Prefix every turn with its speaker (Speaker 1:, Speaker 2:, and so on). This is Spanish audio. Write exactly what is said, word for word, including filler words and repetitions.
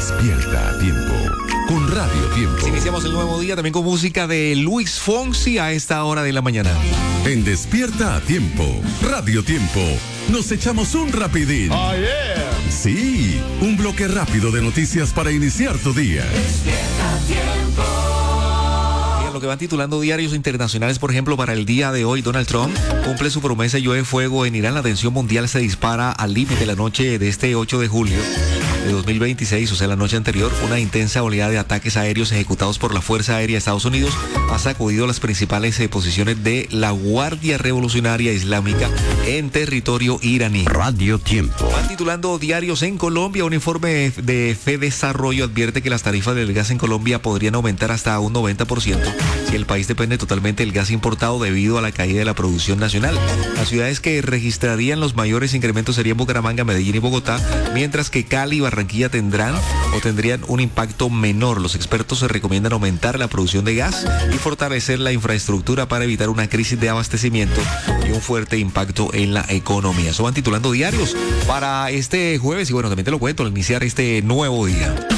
Speaker 1: Despierta a tiempo con Radio Tiempo.
Speaker 2: Iniciamos el nuevo día también con música de Luis Fonsi a esta hora de la mañana.
Speaker 1: En Despierta a Tiempo, Radio Tiempo, nos echamos un rapidín.
Speaker 3: Oh, yeah.
Speaker 1: Sí, un bloque rápido de noticias para iniciar tu día.
Speaker 4: Despierta a tiempo.
Speaker 2: Lo que van titulando diarios internacionales, por ejemplo, para el día de hoy, Donald Trump cumple su promesa y llueve fuego en Irán. La tensión mundial se dispara al límite la noche de este ocho de julio de dos mil veintiséis, o sea, la noche anterior. Una intensa oleada de ataques aéreos ejecutados por la Fuerza Aérea de Estados Unidos ha sacudido las principales eh, posiciones de la Guardia Revolucionaria Islámica en territorio iraní.
Speaker 1: Radio Tiempo.
Speaker 2: Van titulando diarios en Colombia. Un informe de Fedesarrollo advierte que las tarifas del gas en Colombia podrían aumentar hasta un noventa por ciento si el país depende totalmente del gas importado debido a la caída de la producción nacional. Las ciudades que registrarían los mayores incrementos serían Bucaramanga, Medellín y Bogotá, mientras que Cali y Barranquilla tendrán o tendrían un impacto menor. Los expertos se recomiendan aumentar la producción de gas y fortalecer la infraestructura para evitar una crisis de abastecimiento y un fuerte impacto en la economía. Eso van titulando diarios para este jueves y bueno, también te lo cuento al iniciar este nuevo día.